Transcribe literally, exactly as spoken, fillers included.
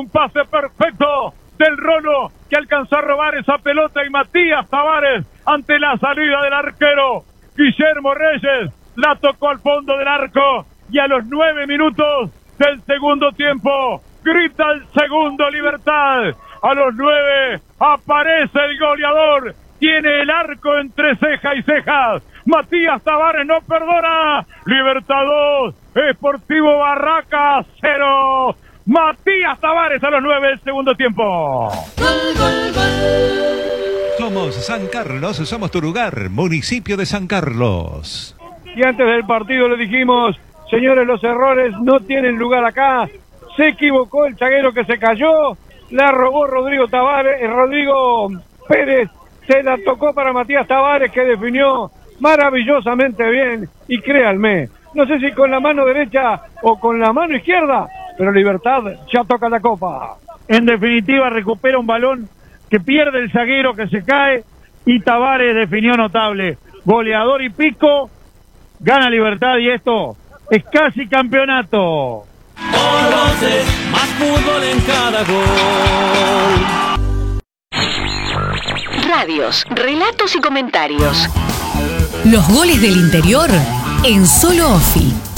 pase perfecto del Rolo, que alcanzó a robar esa pelota, y Matías Tavares, ante la salida del arquero Guillermo Reyes, la tocó al fondo del arco, y a los nueve minutos del segundo tiempo grita el segundo Libertad. A los nueve aparece el goleador, tiene el arco entre ceja y cejas. Matías Tavares no perdona. Libertad dos, Sportivo Barraca cero. Matías Tavares a los nueve del segundo tiempo. Somos San Carlos, somos tu lugar, municipio de San Carlos. Y antes del partido le dijimos, señores, los errores no tienen lugar acá. Se equivocó el zaguero que se cayó, la robó Rodrigo Tavares, eh, Rodrigo Pérez, se la tocó para Matías Tavares, que definió maravillosamente bien. Y créanme, no sé si con la mano derecha o con la mano izquierda, pero Libertad ya toca la copa. En definitiva, recupera un balón que pierde el zaguero, que se cae, y Tavares definió notable. Goleador y pico, gana Libertad, y esto es casi campeonato. Más fútbol en cada gol. Radios, relatos y comentarios. Los goles del interior en Solo Ofi.